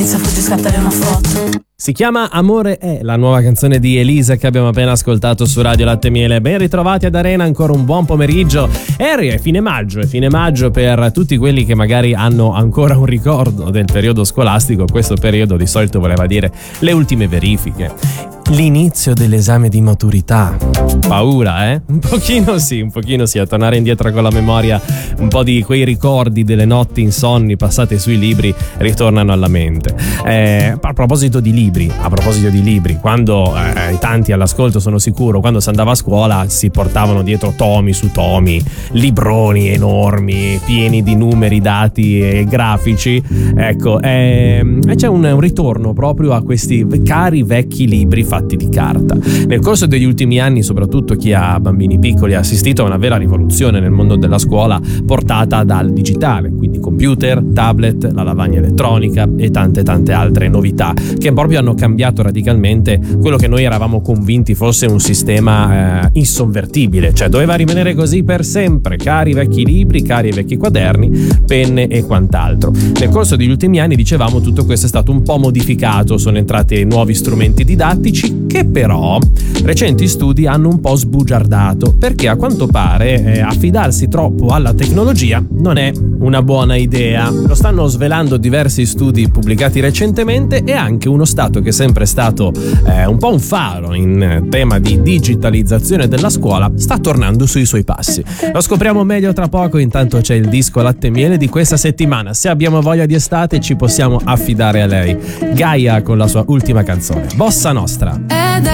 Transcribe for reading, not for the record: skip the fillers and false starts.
Fuggi, scattare una foto. Si chiama Amore è, la nuova canzone di Elisa che abbiamo appena ascoltato su Radio Latte e Miele. Ben ritrovati ad Arena, ancora un buon pomeriggio. È fine maggio per tutti quelli che magari hanno ancora un ricordo del periodo scolastico. Questo periodo di solito voleva dire le ultime verifiche, l'inizio dell'esame di maturità. Paura, eh? Un pochino sì, a tornare indietro con la memoria, un po' di quei ricordi delle notti insonni passate sui libri ritornano alla mente. A proposito di libri, quando tanti all'ascolto sono sicuro, quando si andava a scuola si portavano dietro tomi su tomi, libroni enormi, pieni di numeri, dati e grafici. Ecco, c'è un ritorno proprio a questi cari vecchi libri fatti di carta. Nel corso degli ultimi anni, soprattutto chi ha bambini piccoli, ha assistito a una vera rivoluzione nel mondo della scuola portata dal digitale, quindi computer, tablet, la lavagna elettronica e tante altre novità che proprio hanno cambiato radicalmente quello che noi eravamo convinti fosse un sistema insonvertibile, cioè doveva rimanere così per sempre, cari vecchi libri, cari vecchi quaderni, penne e quant'altro. Nel corso degli ultimi anni, dicevamo, tutto questo è stato un po' modificato, sono entrati nuovi strumenti didattici che però recenti studi hanno un po' sbugiardato, perché a quanto pare affidarsi troppo alla tecnologia non è una buona idea. Lo stanno svelando diversi studi pubblicati recentemente, e anche uno Stato che è sempre stato un po' un faro in tema di digitalizzazione della scuola sta tornando sui suoi passi. Lo scopriamo meglio tra poco, intanto c'è il disco Latte e Miele di questa settimana. Se abbiamo voglia di estate ci possiamo affidare a lei, Gaia con la sua ultima canzone, Bossa Nostra.